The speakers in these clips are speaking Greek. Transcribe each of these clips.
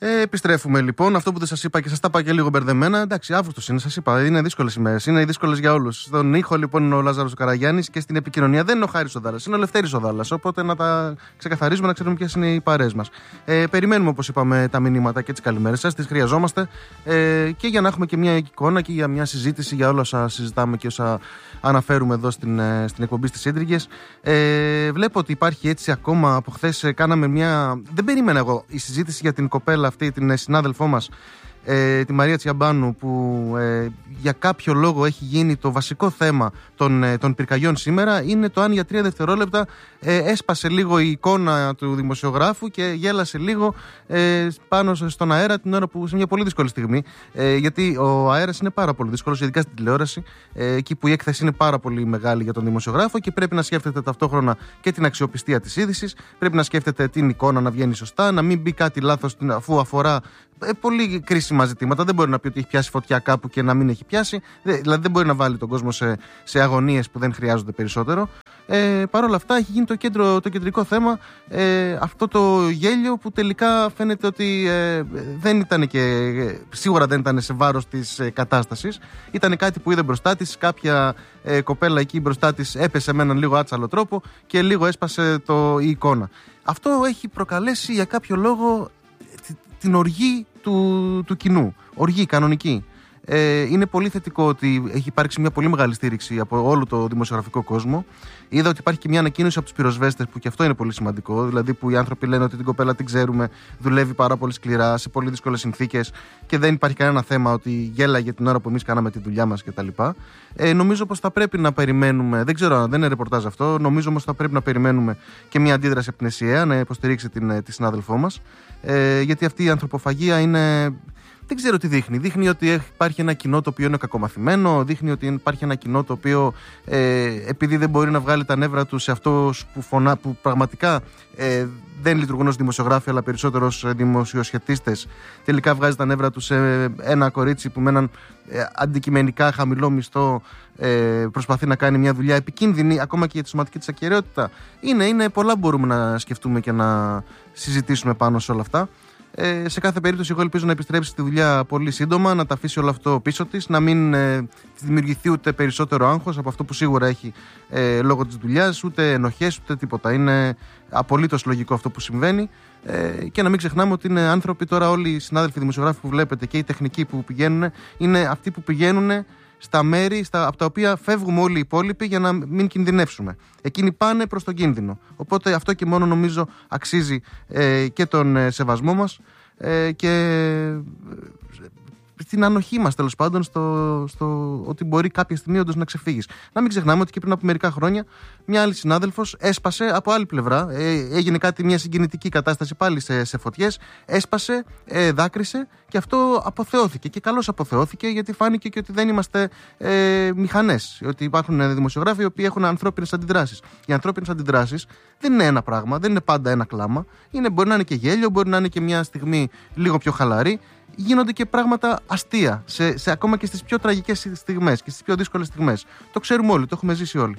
Επιστρέφουμε λοιπόν. Αυτό που δεν σας είπα και σας τα είπα και λίγο μπερδεμένα. Εντάξει, Αύγουστος είναι, σας είπα. Είναι δύσκολες ημέρες. Είναι δύσκολες για όλους. Στον ήχο λοιπόν είναι ο Λάζαρος ο Καραγιάννης και στην επικοινωνία δεν είναι ο Χάρης ο Δάλλας. Είναι ο Λευτέρης ο Δάλλας. Οπότε να τα ξεκαθαρίζουμε, να ξέρουμε ποιες είναι οι παρέες μας. Περιμένουμε, όπως είπαμε, τα μηνύματα και τις καλημέρες σας. Τις χρειαζόμαστε και για να έχουμε και μια εικόνα και για μια συζήτηση για όλα όσα συζητάμε και όσα αναφέρουμε εδώ στην εκπομπή στις Ίντριγες. Βλέπω ότι υπάρχει έτσι ακόμα από χθες. Κάναμε μια. Δεν περίμενα εγώ η συζήτηση για την κοπέλα αυτή, την συνάδελφό μας, τη Μαρία Τσιαμπάνου, που για κάποιο λόγο έχει γίνει το βασικό θέμα των πυρκαγιών σήμερα. Είναι το αν για 3 δευτερόλεπτα έσπασε λίγο η εικόνα του δημοσιογράφου και γέλασε λίγο πάνω στον αέρα την ώρα που, σε μια πολύ δύσκολη στιγμή, γιατί ο αέρας είναι πάρα πολύ δύσκολος, ειδικά στην τηλεόραση, εκεί που η έκθεση είναι πάρα πολύ μεγάλη για τον δημοσιογράφο και πρέπει να σκέφτεται ταυτόχρονα και την αξιοπιστία της είδησης, πρέπει να σκέφτεται την εικόνα να βγαίνει σωστά, να μην μπει κάτι λάθος αφού αφορά πολύ κρίσιμα ζητήματα. Δεν μπορεί να πει ότι έχει πιάσει φωτιά κάπου και να μην έχει πιάσει. Δηλαδή δεν μπορεί να βάλει τον κόσμο σε αγωνίες που δεν χρειάζονται περισσότερο. Παρ' όλα αυτά έχει γίνει το κεντρικό θέμα αυτό το γέλιο που τελικά φαίνεται ότι δεν ήταν και σίγουρα δεν ήταν σε βάρος της κατάστασης. Ήταν κάτι που είδε μπροστά της. Κάποια κοπέλα εκεί μπροστά της έπεσε με έναν λίγο άτσαλο τρόπο και λίγο έσπασε η εικόνα. Αυτό έχει προκαλέσει για κάποιο λόγο την οργή του κοινού. Οργή κανονική. Είναι πολύ θετικό ότι έχει υπάρξει μια πολύ μεγάλη στήριξη από όλο το δημοσιογραφικό κόσμο. Είδα ότι υπάρχει και μια ανακοίνωση από τους πυροσβέστες, που και αυτό είναι πολύ σημαντικό. Δηλαδή που οι άνθρωποι λένε ότι την κοπέλα την ξέρουμε, δουλεύει πάρα πολύ σκληρά, σε πολύ δύσκολες συνθήκες και δεν υπάρχει κανένα θέμα ότι γέλαγε την ώρα που εμείς κάναμε τη δουλειά μας κτλ. Νομίζω πως θα πρέπει να περιμένουμε, δεν ξέρω αν δεν είναι ρεπορτάζ αυτό, νομίζω όμως θα πρέπει να περιμένουμε και μια αντίδραση από την ΕΣΥΑ να υποστηρίξει τη συνάδελφό μας. Γιατί αυτή η ανθρωποφαγία είναι. Δεν ξέρω τι δείχνει. Δείχνει ότι υπάρχει ένα κοινό το οποίο είναι κακομαθημένο, δείχνει ότι υπάρχει ένα κοινό το οποίο επειδή δεν μπορεί να βγάλει τα νεύρα του σε αυτούς που πραγματικά δεν λειτουργούν ως δημοσιογράφοι αλλά περισσότερο ως δημοσιοσχετίστες, τελικά βγάζει τα νεύρα του σε ένα κορίτσι που με έναν αντικειμενικά χαμηλό μισθό προσπαθεί να κάνει μια δουλειά επικίνδυνη ακόμα και για τη σωματική της ακεραιότητα. Είναι πολλά μπορούμε να σκεφτούμε και να συζητήσουμε πάνω σε όλα αυτά. Σε κάθε περίπτωση, εγώ ελπίζω να επιστρέψει στη δουλειά πολύ σύντομα, να τα αφήσει όλο αυτό πίσω της, να μην δημιουργηθεί ούτε περισσότερο άγχος από αυτό που σίγουρα έχει λόγω της δουλειάς, ούτε ενοχές, ούτε τίποτα. Είναι απολύτως λογικό αυτό που συμβαίνει και να μην ξεχνάμε ότι είναι άνθρωποι τώρα, όλοι οι συνάδελφοι δημοσιογράφοι που βλέπετε και οι τεχνικοί που πηγαίνουν, είναι αυτοί που πηγαίνουν στα μέρη από τα οποία φεύγουμε όλοι οι υπόλοιποι για να μην κινδυνεύσουμε. Εκείνοι πάνε προς τον κίνδυνο. Οπότε αυτό και μόνο νομίζω αξίζει και τον σεβασμό μας και στην ανοχή μας, τέλος πάντων, στο ότι μπορεί κάποια στιγμή όντως να ξεφύγεις. Να μην ξεχνάμε ότι και πριν από μερικά χρόνια μια άλλη συνάδελφος έσπασε από άλλη πλευρά. Έγινε μια συγκινητική κατάσταση πάλι σε φωτιές. Έσπασε, δάκρυσε και αυτό αποθεώθηκε. Και καλώς αποθεώθηκε, γιατί φάνηκε και ότι δεν είμαστε μηχανές. Ότι υπάρχουν δημοσιογράφοι οι οποίοι έχουν ανθρώπινες αντιδράσεις. Οι ανθρώπινες αντιδράσεις δεν είναι ένα πράγμα, δεν είναι πάντα ένα κλάμα. Μπορεί να είναι και γέλιο, μπορεί να είναι και μια στιγμή λίγο πιο χαλαρή. Γίνονται και πράγματα αστεία, ακόμα και στις πιο τραγικές στιγμές και στις πιο δύσκολες στιγμές. Το ξέρουμε όλοι, το έχουμε ζήσει όλοι.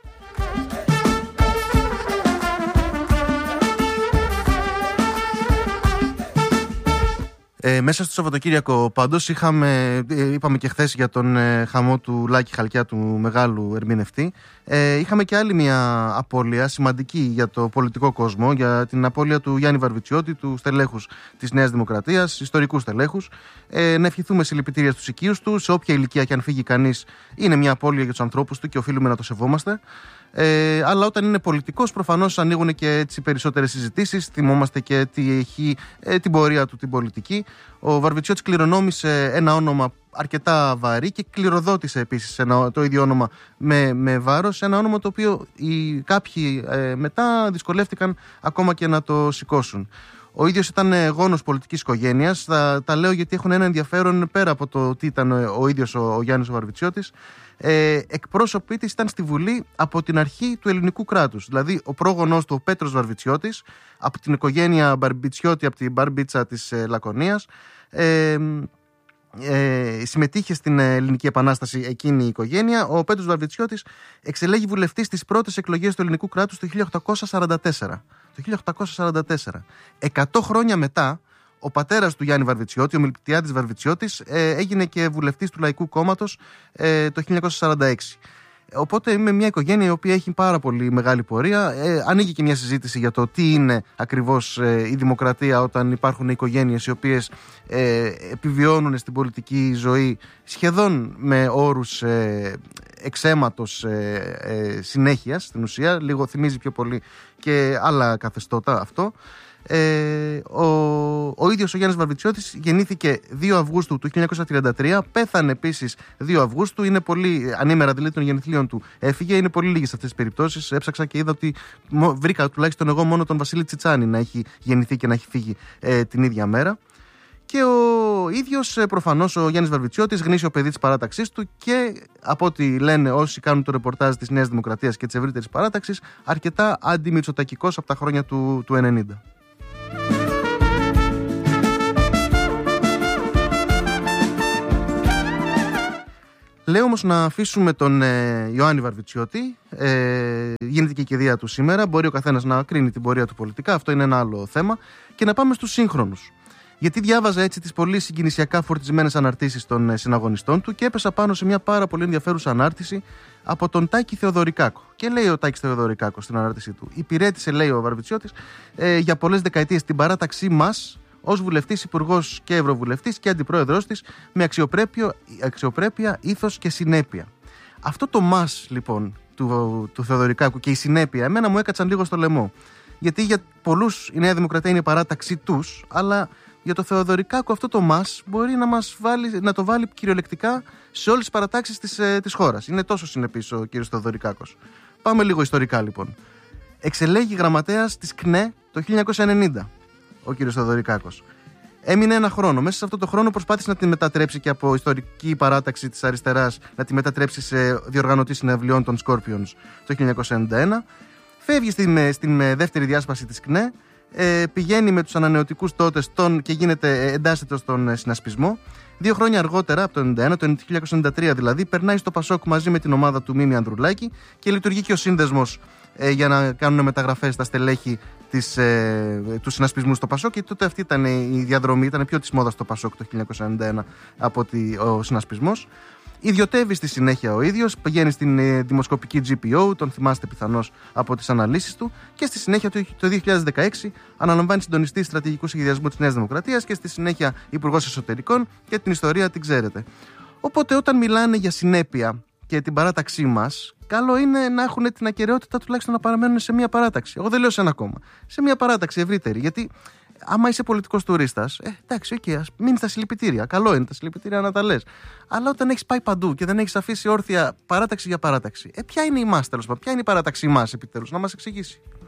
Μέσα στο Σαββατοκύριακο πάντως είπαμε και χθες για τον χαμό του Λάκη Χαλκιά, του μεγάλου ερμηνευτή. Είχαμε και άλλη μια απώλεια σημαντική για το πολιτικό κόσμο, για την απώλεια του Γιάννη Βαρβιτσιώτη, του στελέχους της Νέας Δημοκρατίας, ιστορικού στελέχους. Να ευχηθούμε συλληπιτήρια στους οικείους του, σε όποια ηλικία και αν φύγει κανείς, είναι μια απώλεια για τους ανθρώπους του και οφείλουμε να το σεβόμαστε. Αλλά όταν είναι πολιτικός, προφανώς ανοίγουν και έτσι περισσότερες συζητήσεις. Θυμόμαστε και τι έχει την πορεία του την πολιτική. Ο Βαρβιτσιώτης κληρονόμησε ένα όνομα αρκετά βαρύ και κληροδότησε επίσης το ίδιο όνομα με βάρος. Ένα όνομα το οποίο κάποιοι μετά δυσκολεύτηκαν ακόμα και να το σηκώσουν. Ο ίδιος ήταν γόνος πολιτικής οικογένειας. Τα λέω γιατί έχουν ένα ενδιαφέρον πέρα από το τι ήταν ο ίδιος ο Γιάννης ο Βαρβιτσιώτης. Εκπρόσωποι της ήταν στη Βουλή από την αρχή του ελληνικού κράτους. Δηλαδή, ο πρόγονός του, ο Πέτρος Βαρβιτσιώτης, από την οικογένεια Μπαρμπιτσιώτη, από την Μπαρμπίτσα της Λακωνίας, συμμετείχε στην Ελληνική Επανάσταση εκείνη η οικογένεια. Ο Πέτρος Βαρβιτσιώτης εξελέγει βουλευτής στις πρώτες εκλογές του ελληνικού κράτους το 1844. Το 1844. 100 χρόνια μετά, Ο πατέρας του Γιάννη Βαρβιτσιώτη, ο Μιλτιάδης Βαρβιτσιώτης, έγινε και βουλευτής του Λαϊκού Κόμματος το 1946. Οπότε είμαι μια οικογένεια η οποία έχει πάρα πολύ μεγάλη πορεία. Ανοίγει και μια συζήτηση για το τι είναι ακριβώς η δημοκρατία όταν υπάρχουν οικογένειες οι οποίες επιβιώνουν στην πολιτική ζωή σχεδόν με όρους εξαίματος συνέχειας στην ουσία. Λίγο θυμίζει πιο πολύ και άλλα καθεστώτα αυτό. Ο ίδιος ο Γιάννης Βαρβιτσιώτης γεννήθηκε 2 Αυγούστου του 1933, πέθανε επίσης 2 Αυγούστου, είναι πολύ ανήμερα δηλαδή των γεννηθλίων του έφυγε, είναι πολύ λίγες αυτές τις περιπτώσεις, έψαξα και είδα ότι βρήκα τουλάχιστον εγώ μόνο τον Βασίλη Τσιτσάνη να έχει γεννηθεί και να έχει φύγει την ίδια μέρα. Και ο ίδιος προφανώς ο Γιάννης Βαρβιτσιώτης, γνήσιο παιδί της παράταξής του και από ό,τι λένε όσοι κάνουν το ρεπορτάζ της Νέας Δημοκρατίας και της ευρύτερης παράταξης, αρκετά αντιμητσοτακικός από τα χρόνια του 90. Λέω όμως να αφήσουμε τον Ιωάννη Βαρβιτσιώτη, γίνεται και η κηδεία του σήμερα, μπορεί ο καθένας να κρίνει την πορεία του πολιτικά, αυτό είναι ένα άλλο θέμα, και να πάμε στους σύγχρονους. Γιατί διάβαζα έτσι τις πολύ συγκινησιακά φορτισμένες αναρτήσεις των συναγωνιστών του και έπεσα πάνω σε μια πάρα πολύ ενδιαφέρουσα ανάρτηση από τον Τάκη Θεοδωρικάκο. Και λέει ο Τάκης Θεοδωρικάκος στην ανάρτησή του: υπηρέτησε, λέει ο Βαρβιτσιώτης, για πολλές δεκαετίες την παράταξή μας ως βουλευτής, υπουργός και ευρωβουλευτής και αντιπρόεδρος της με αξιοπρέπεια, ήθος και συνέπεια. Αυτό το μας λοιπόν του Θεοδωρικάκου και η συνέπεια εμένα μου έκατσαν λίγο στο λαιμό. Γιατί για πολλούς η Νέα Δημοκρατία είναι η παράταξή τους, αλλά για το Θεοδωρικάκο αυτό το μας μπορεί να το βάλει κυριολεκτικά σε όλες τις παρατάξεις της χώρας. Είναι τόσο συνεπής ο κύριος Θεοδωρικάκος. Πάμε λίγο ιστορικά λοιπόν. Εξελέγει γραμματέας της ΚΝΕ το 1990 ο κύριος Θεοδωρικάκος. Έμεινε 1 χρόνο. Μέσα σε αυτό το χρόνο προσπάθησε να τη μετατρέψει και από ιστορική παράταξη της αριστεράς να τη μετατρέψει σε διοργανωτή συναυλιών των Scorpions το 1991. Φεύγει στην δεύτερη διάσπαση της ΚΝΕ, πηγαίνει με τους ανανεωτικούς τότε και εντάσσεται στον συνασπισμό. 2 χρόνια αργότερα, από το 1991, το 1993 δηλαδή, περνάει στο Πασόκ μαζί με την ομάδα του Μίμη Ανδρουλάκη και λειτουργεί και ο σύνδεσμος για να κάνουν μεταγραφές στα στελέχη του συνασπισμού στο Πασόκ. Και τότε αυτή ήταν η διαδρομή, ήταν πιο της μόδας στο Πασόκ το 1991 από ότι ο συνασπισμός. Ιδιωτεύει στη συνέχεια ο ίδιος, πηγαίνει στην δημοσκοπική GPO, τον θυμάστε πιθανώς από τις αναλύσεις του, και στη συνέχεια το 2016 αναλαμβάνει συντονιστή στρατηγικού σχεδιασμού της Νέας Δημοκρατίας και στη συνέχεια υπουργός εσωτερικών, και την ιστορία την ξέρετε. Οπότε όταν μιλάνε για συνέπεια και την παράταξή μας, καλό είναι να έχουν την ακεραιότητα τουλάχιστον να παραμένουν σε μια παράταξη. Εγώ δεν λέω σε ένα κόμμα. Σε μια παράταξη ευρύτερη. Γιατί άμα είσαι πολιτικός τουρίστας, εντάξει, ας μείνει στα συλληπιτήρια. Καλό είναι τα συλληπιτήρια να τα λες. Αλλά όταν έχεις πάει παντού και δεν έχεις αφήσει όρθια παράταξη για παράταξη, ποια είναι η μας τέλος πάντων, ποια είναι η παράταξή μας επιτέλους, να μας εξηγήσει.